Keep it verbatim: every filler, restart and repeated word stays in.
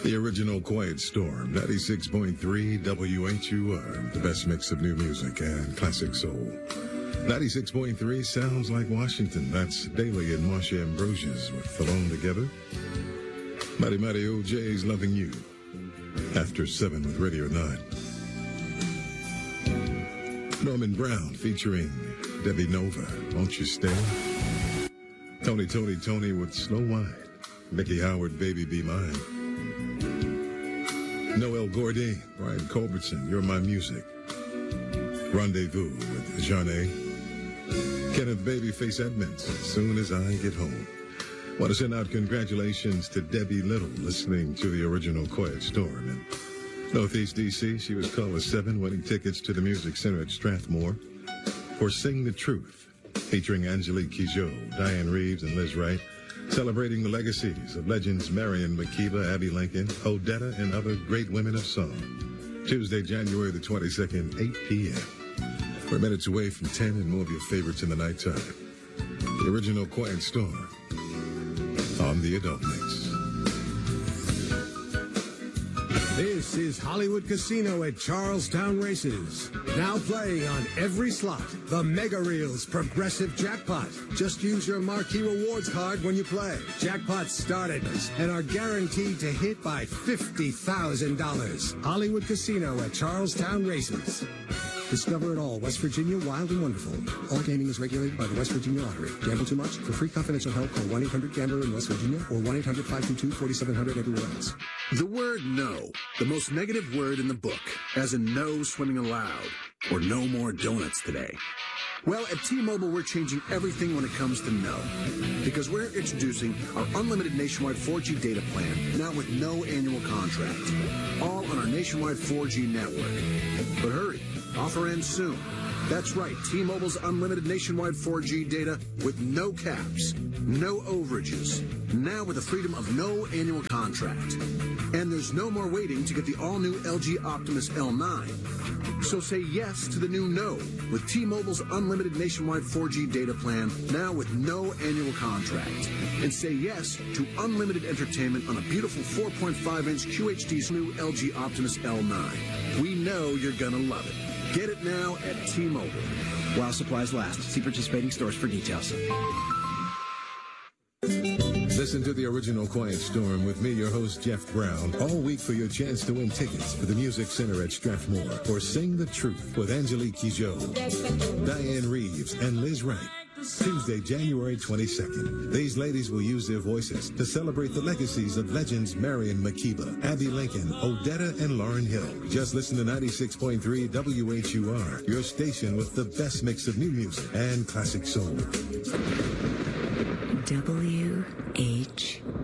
The original Quiet Storm, ninety-six point three W H U R, the best mix of new music and classic soul. ninety-six point three sounds like Washington. That's Daly and Marsha Ambrosius with Alone Together. Mighty Mighty O J's Loving You. After seven with Radio nine. Norman Brown featuring Debbie Nova, Won't You Stay? Tony, Tony, Tony with Slow Wine. Mickey Howard, Baby Be Mine. Noel Gourdin, Brian Culbertson, You're My Music. Rendezvous with Jeanne. Kenneth Babyface Edmonds, As Soon As I Get Home. Want to send out congratulations to Debbie Little, listening to the original Quiet Storm. In Northeast D C, she was called a seven, winning tickets to the Music Center at Strathmore for Sing the Truth, featuring Angelique Kidjo, Diane Reeves, and Liz Wright, celebrating the legacies of legends Marion McKeeba, Abby Lincoln, Odetta, and other great women of song. Tuesday, January the twenty-second, eight p.m. We're minutes away from ten and more of your favorites in the nighttime. The original Quiet Storm on the Adult Mix. This is Hollywood Casino at Charlestown Races. Now playing on every slot, the Mega Reels Progressive Jackpot. Just use your Marquee Rewards card when you play. Jackpots started and are guaranteed to hit by fifty thousand dollars. Hollywood Casino at Charlestown Races. Discover it all. West Virginia, wild and wonderful. All gaming is regulated by the West Virginia Lottery. Gamble too much? For free confidential help, call one eight hundred gambler in West Virginia or one eight hundred five two two four seven zero zero everywhere else. The word no, the most negative word in the book, as in no swimming allowed or no more donuts today. Well, at T-Mobile, we're changing everything when it comes to no. Because we're introducing our unlimited nationwide four G data plan, now with no annual contract. All on our nationwide four G network. But hurry, offer ends soon. That's right, T-Mobile's unlimited nationwide four G data with no caps, no overages, now with the freedom of no annual contract. And there's no more waiting to get the all-new L G Optimus L nine. So say yes to the new no with T-Mobile's unlimited nationwide four G data plan, now with no annual contract. And say yes to unlimited entertainment on a beautiful four point five inch Q H D's new L G Optimus L nine. We know you're gonna love it. Get it now at T-Mobile. While supplies last. See participating stores for details. Listen to the original Quiet Storm with me, your host, Jeff Brown, all week for your chance to win tickets for the Music Center at Strathmore or Sing the Truth with Angelique Kidjo, Diane Reeves, and Liz Wright. Tuesday, January twenty-second. These ladies will use their voices to celebrate the legacies of legends Marion McKeeba, Abby Lincoln, Odetta, and Lauryn Hill. Just listen to ninety-six point three W H U R, your station with the best mix of new music and classic soul. W H